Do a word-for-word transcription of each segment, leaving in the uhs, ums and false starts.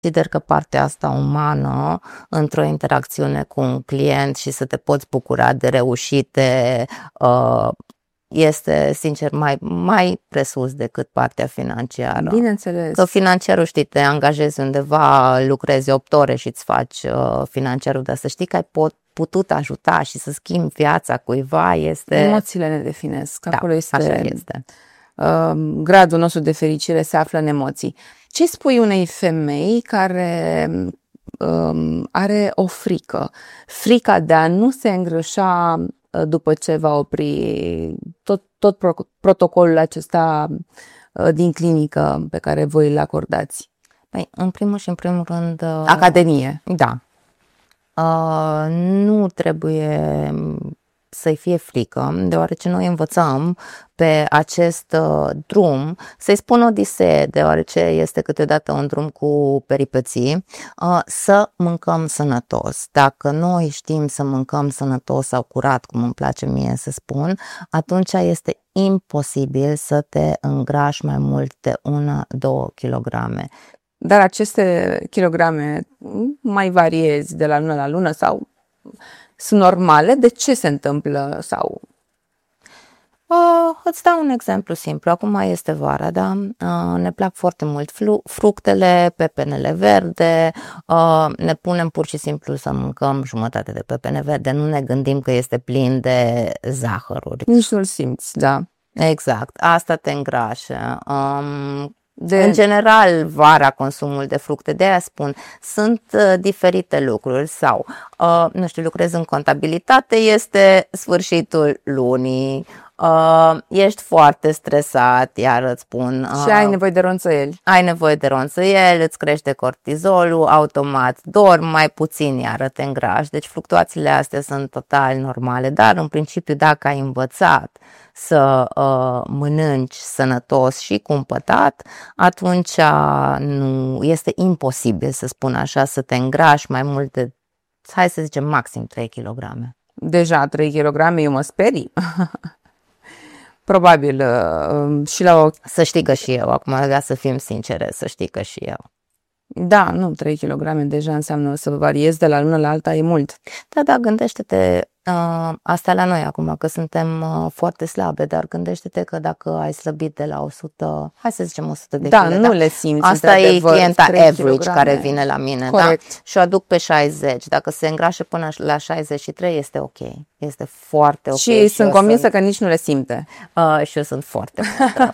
Consider că partea asta umană într-o interacțiune cu un client și să te poți bucura de reușite este, sincer, mai, mai presus decât partea financiară. Bineînțeles. Că financiarul, știi, te angajezi undeva, lucrezi opt ore și îți faci uh, financiarul, dar să știi că ai pot, putut ajuta și să schimbi viața cuiva este... Emoțiile ne definesc. Da, acolo este, așa este. Uh, gradul nostru de fericire se află în emoții. Ce spui unei femei care um, are o frică? Frica de a nu se îngrășa după ce va opri tot, tot pro, protocolul acesta uh, din clinică pe care voi îl acordați? Păi, în primul și în primul rând... Uh, Academie. Da. Uh, nu trebuie să-i fie frică, deoarece noi învățăm pe acest uh, drum să-i spun odisee, deoarece este câteodată un drum cu peripeții, uh, să mâncăm sănătos. Dacă noi știm să mâncăm sănătos sau curat, cum îmi place mie să spun, atunci este imposibil să te îngrași mai mult de unu două kilograme. Dar aceste kilograme mai variezi de la lună la lună sau sunt normale? De ce se întâmplă? Sau... Uh, îți dau un exemplu simplu. Acum este vara, da? Uh, ne plac foarte mult flu- fructele, pepenele verde, uh, ne punem pur și simplu să mâncăm jumătate de pepene verde, nu ne gândim că este plin de zahăruri. Nici nu-l simți, da. Exact, asta te îngrașă. Um, De... În general, vara consumul de fructe, de aia spun, sunt uh, diferite lucruri sau, uh, nu știu, lucrez în contabilitate, este sfârșitul lunii, uh, ești foarte stresat, iar îți spun... Uh, și ai nevoie de ronțăieli. Ai nevoie de ronțăieli, îți crește cortizolul, automat dormi mai puțin, iar te îngrași. Deci fluctuațiile astea sunt total normale, dar în principiu dacă ai învățat să uh, mănânci sănătos și cumpătat, atunci nu este imposibil, să spun așa, să te îngrași mai mult de, hai să zicem, maxim trei kilograme. Deja trei kilograme, eu mă sperii. Probabil uh, și la o... Să știi că și eu, acum vreau să fim sincere, să știi că și eu. Da, nu, trei kilograme deja înseamnă să variezi de la lună la alta, e mult. Da, da, gândește-te, uh, asta la noi acum, că suntem uh, foarte slabe, dar gândește-te că dacă ai slăbit de la o sută, hai să zicem o sută de da, kg, nu da? le simți. Asta e clienta average kilograme. Care vine la mine, corect. Da? Și o aduc pe șaizeci, dacă se îngrașe până la șaizeci și trei este ok, este foarte ok. Și, și sunt convinsă sunt... că nici nu le simte. Uh, și eu sunt foarte mândră.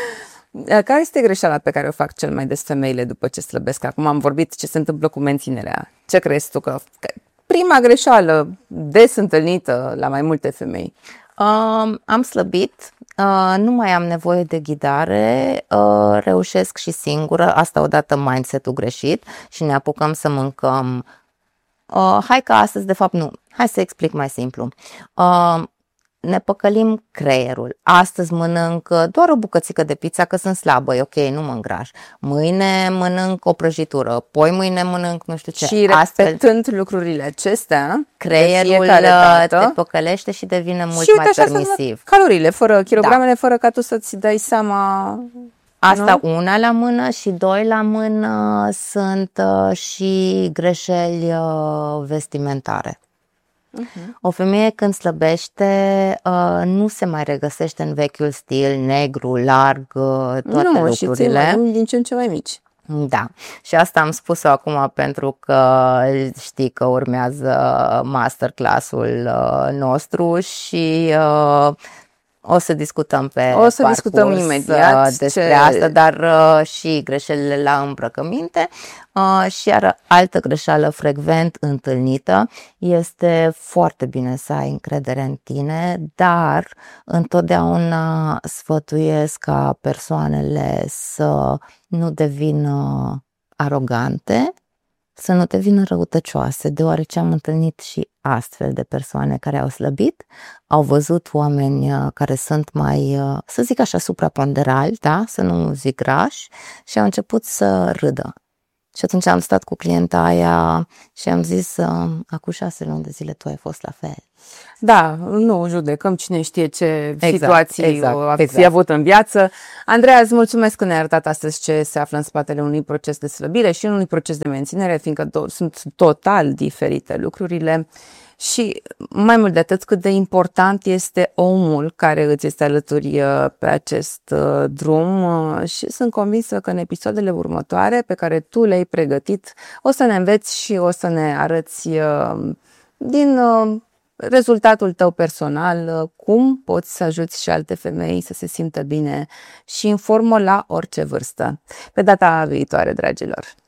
Care este greșeala pe care o fac cel mai des femeile după ce slăbesc? Acum am vorbit ce se întâmplă cu menținerea. Ce crezi tu că... Prima greșeală des întâlnită la mai multe femei. Uh, am slăbit, uh, nu mai am nevoie de ghidare, uh, reușesc și singură, asta odată mindset-ul greșit și ne apucăm să mâncăm. Uh, hai că astăzi, de fapt nu, hai să explic mai simplu. Uh, ne păcălim creierul. Astăzi mănânc doar o bucățică de pizza că sunt slabă, e ok, nu mă îngraș. Mâine mănânc o prăjitură, poi mâine mănânc nu știu ce. Și repetând astfel, lucrurile acestea, creierul te păcălește și devine mult și uite, mai permisiv. Calorile, fără kilogramele, da. Fără ca tu să-ți dai seama. Asta nu? Una la mână și doi la mână sunt uh, și greșeli uh, vestimentare. Uh-huh. O femeie când slăbește uh, nu se mai regăsește în vechiul stil negru, larg, uh, toate nu, lucrurile. Nu, și din ce în ce mai mici. Da, și asta am spus-o acum pentru că știi că urmează masterclass-ul uh, nostru și uh, o să discutăm pe O să parcurs, discutăm imediat despre ce... asta, dar uh, și greșelile la îmbrăcăminte. Uh, și iar altă greșeală frecvent întâlnită este foarte bine să ai încredere în tine, dar întotdeauna sfătuiesc ca persoanele să nu devină arogante, să nu devină răutăcioase, deoarece am întâlnit și astfel de persoane care au slăbit, au văzut oameni care sunt mai, să zic așa, supraponderali, da? Să nu zic grași, și au început să râdă. Și atunci am stat cu clienta aia și am zis, acum șase luni de zile tu ai fost la fel. Da, nu judecăm, cine știe ce exact, situații exact, o fi exact. avut în viață. Andreea, îți mulțumesc că ne-ai arătat astăzi ce se află în spatele unui proces de slăbire și unui proces de menținere, fiindcă to- sunt total diferite lucrurile. Și mai mult de atât, cât de important este omul care îți este alături pe acest drum și sunt convinsă că în episoadele următoare pe care tu le-ai pregătit o să ne înveți și o să ne arăți din rezultatul tău personal cum poți să ajuți și alte femei să se simtă bine și în formă la orice vârstă. Pe data viitoare, dragilor!